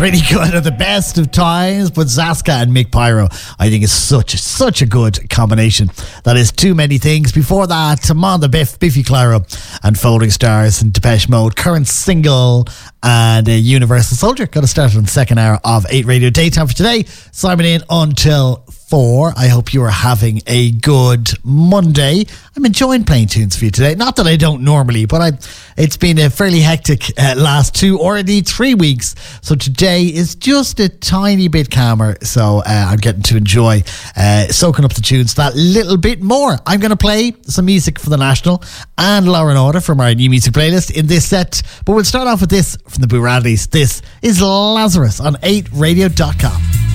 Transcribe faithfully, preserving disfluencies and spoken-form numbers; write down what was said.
pretty good at the best of times, but Zaska and Mick Pyro, I think, is such a, such a good combination. That is too many things. Before that, Amanda Biff, Biffy Clyro and Folding Stars and Depeche Mode, current single, and uh, Universal Soldier. Got to start on the second hour of eight Radio Daytime for today. Simon in until four. I hope you are having a good Monday. I'm enjoying playing tunes for you today. Not that I don't normally, but I, it's been a fairly hectic uh, last two or indeed three weeks. So today is just a tiny bit calmer. So uh, I'm getting to enjoy uh, soaking up the tunes that little bit more. I'm going to play some music for the National and Law and Order from our new music playlist in this set. But we'll start off with this from the Boo Radleys. This is Lazarus on eight radio dot com.